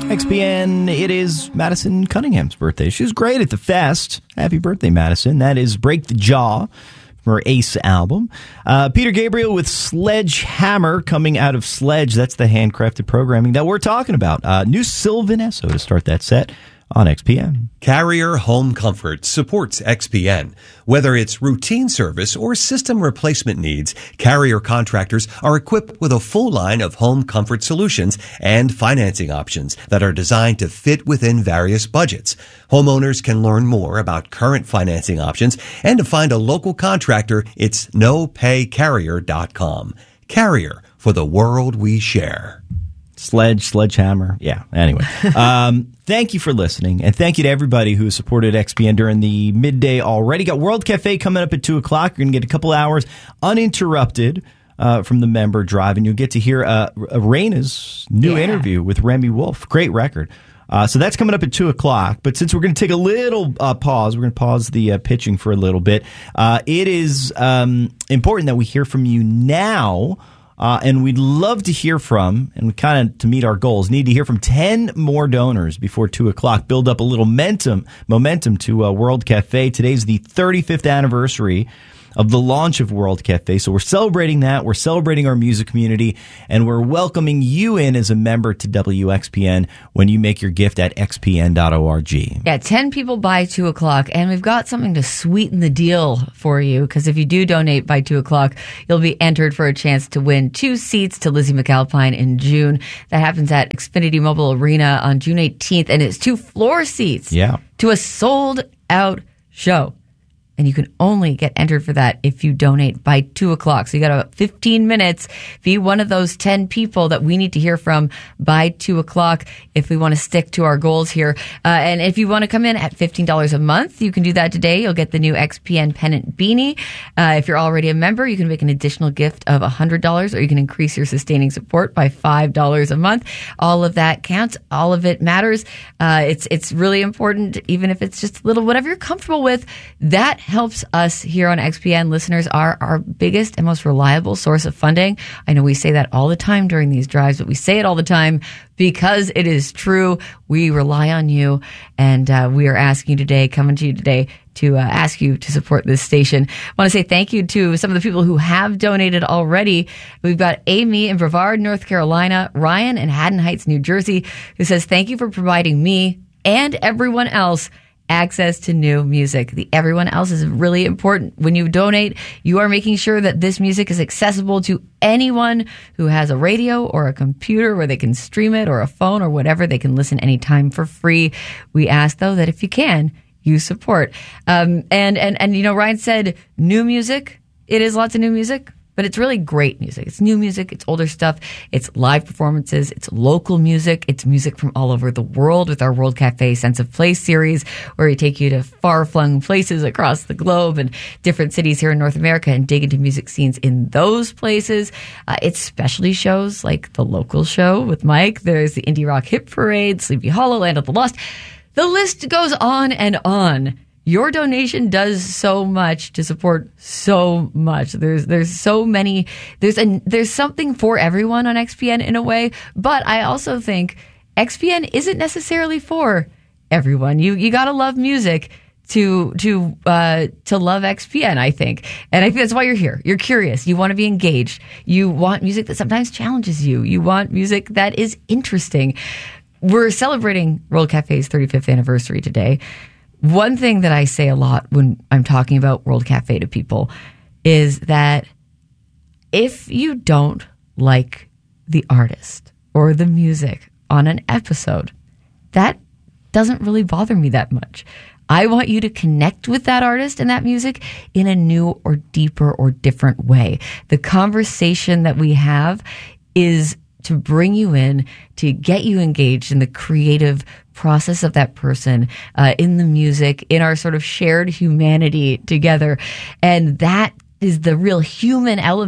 XPN, it is Madison Cunningham's birthday. She was great at the fest. Happy birthday, Madison. That is Break the Jaw from her Ace album. Peter Gabriel with Sledgehammer coming out of Sledge. That's the handcrafted programming that we're talking about. New Sylvan Esso to start that set on XPN. Carrier Home Comfort supports XPN. Whether it's routine service or system replacement needs, Carrier contractors are equipped with a full line of home comfort solutions and financing options that are designed to fit within various budgets. Homeowners can learn more about current financing options and to find a local contractor, it's nopaycarrier.com. Carrier, for the world we share. Sledgehammer. Yeah, anyway. Thank you for listening, and thank you to everybody who has supported XPN during the midday already. Got World Cafe coming up at 2 o'clock. You're going to get a couple hours uninterrupted from the member drive, and you'll get to hear Raina's new interview with Remy Wolf. Great record. So that's coming up at 2 o'clock. But since we're going to take a little pause, we're going to pause the pitching for a little bit. It is important that we hear from you now. And we'd love to hear from, and we kind of, to meet our goals, need to hear from 10 more donors before 2 o'clock. Build up a little momentum to World Cafe. Today's the 35th anniversary of the launch of World Cafe. So we're celebrating that. We're celebrating our music community, and we're welcoming you in as a member to WXPN when you make your gift at xpn.org. Yeah, 10 people by 2 o'clock, and we've got something to sweeten the deal for you, because if you do donate by 2 o'clock, you'll be entered for a chance to win 2 seats to Lizzie McAlpine in June. That happens at Xfinity Mobile Arena on June 18th, and it's 2 floor seats to a sold-out show. And you can only get entered for that if you donate by 2 o'clock. So you got about 15 minutes. Be one of those 10 people that we need to hear from by 2 o'clock if we want to stick to our goals here. And if you want to come in at $15 a month, you can do that today. You'll get the new XPN Pennant Beanie. If you're already a member, you can make an additional gift of $100, or you can increase your sustaining support by $5 a month. All of that counts. All of it matters. It's really important, even if it's just a little, whatever you're comfortable with. That helps us here on XPN. Listeners are our biggest and most reliable source of funding. I know we say that all the time during these drives, but we say it all the time because it is true. We rely on you, and we are asking you today, coming to you today, to ask you to support this station. I want to say thank you to some of the people who have donated already. We've got Amy in Brevard, North Carolina, Ryan in Haddon Heights, New Jersey, who says, thank you for providing me and everyone else access to new music. The everyone else is really important. When you donate, you are making sure that this music is accessible to anyone who has a radio or a computer where they can stream it, or a phone or whatever. They can listen anytime for free. We ask, though, that if you can, you support. And you know, Ryan said new music. It is lots of new music, but it's really great music. It's new music. It's older stuff. It's live performances. It's local music. It's music from all over the world with our World Cafe Sense of Place series, where we take you to far-flung places across the globe and different cities here in North America and dig into music scenes in those places. It's specialty shows like The Local Show with Mike. There's the Indie Rock Hit Parade, Sleepy Hollow, Land of the Lost. The list goes on and on. Your donation does so much to support so much. There's so many. There's something for everyone on XPN in a way, but I also think XPN isn't necessarily for everyone. You gotta love music to love XPN, I think. And I think that's why you're here. You're curious. You want to be engaged. You want music that sometimes challenges you. You want music that is interesting. We're celebrating World Cafe's 35th anniversary today. One thing that I say a lot when I'm talking about World Cafe to people is that if you don't like the artist or the music on an episode, that doesn't really bother me that much. I want you to connect with that artist and that music in a new or deeper or different way. The conversation that we have is to bring you in, to get you engaged in the creative process of that person, in the music, in our sort of shared humanity together. And that is the real human element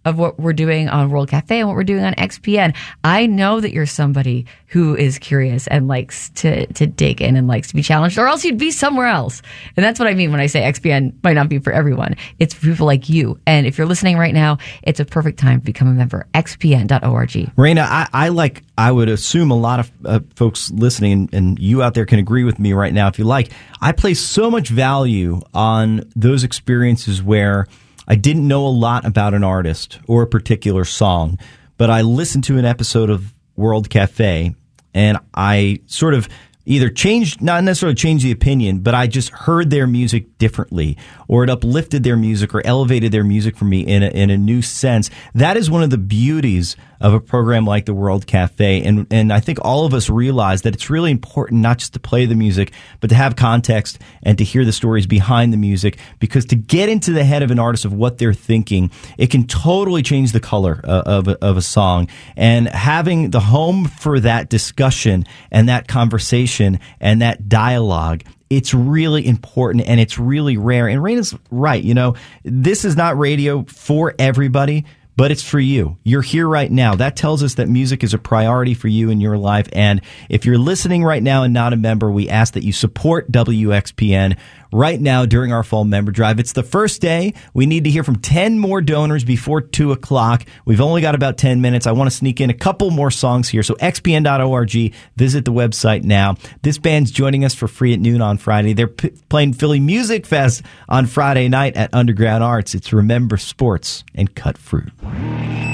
of what we're doing on World Cafe and what we're doing on XPN. I know that you're somebody who is curious and likes to dig in and likes to be challenged, or else you'd be somewhere else. And that's what I mean when I say XPN might not be for everyone. It's for people like you. And if you're listening right now, it's a perfect time to become a member. XPN.org. Raina, I would assume a lot of folks listening, and you out there can agree with me right now if you like. I place so much value on those experiences where I didn't know a lot about an artist or a particular song, but I listened to an episode of World Cafe and I sort of either not necessarily changed the opinion, but I just heard their music differently, or it uplifted their music or elevated their music for me in a new sense. That is one of the beauties of a program like the World Cafe. And I think all of us realize that it's really important not just to play the music, but to have context and to hear the stories behind the music, because to get into the head of an artist of what they're thinking, it can totally change the color of a song. And having the home for that discussion and that conversation and that dialogue, it's really important and it's really rare. And Raina's right. This is not radio for everybody, but it's for you. You're here right now. That tells us that music is a priority for you in your life. And if you're listening right now and not a member, we ask that you support WXPN right now during our fall member drive. It's the first day. We need to hear from 10 more donors before 2 o'clock. We've only got about 10 minutes. I want to sneak in a couple more songs here. So xpn.org, visit the website now. This band's joining us for free at noon on Friday. They're playing Philly Music Fest on Friday night at Underground Arts. It's Remember Sports and Cut Fruit.